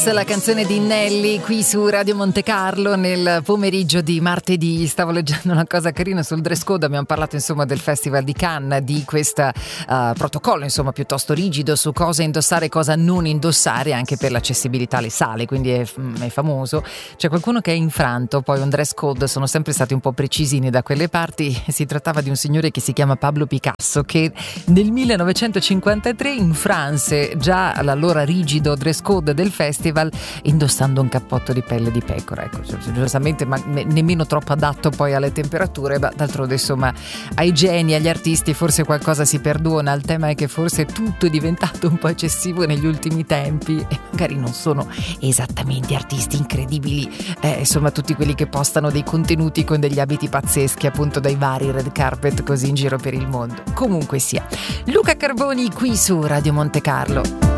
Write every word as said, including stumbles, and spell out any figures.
La canzone di Nelly qui su Radio Monte Carlo nel pomeriggio di martedì. Stavo leggendo una cosa carina sul dress code, abbiamo parlato insomma del Festival di Cannes, di questo uh, protocollo insomma piuttosto rigido su cosa indossare e cosa non indossare anche per l'accessibilità alle sale, quindi è, è famoso. C'è qualcuno che è infranto, poi un dress code, sono sempre stati un po' precisini da quelle parti. Si trattava di un signore che si chiama Pablo Picasso, che nel millenovecentocinquantatré infranse già l'allora rigido dress code del festival indossando un cappotto di pelle di pecora, ecco, giustamente, ma nemmeno troppo adatto poi alle temperature, ma d'altronde insomma ai geni, agli artisti forse qualcosa si perdona. Il tema è che forse tutto è diventato un po' eccessivo negli ultimi tempi e magari non sono esattamente artisti incredibili, eh, insomma tutti quelli che postano dei contenuti con degli abiti pazzeschi appunto dai vari red carpet così in giro per il mondo. Comunque sia, Luca Carboni qui su Radio Monte Carlo.